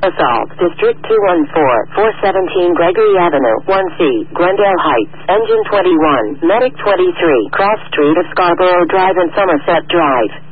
Assault, District 214, 417 Gregory Avenue, 1C, Glendale Heights, Engine 21, Medic 23, Cross Street of Scarborough Drive and Somerset Drive.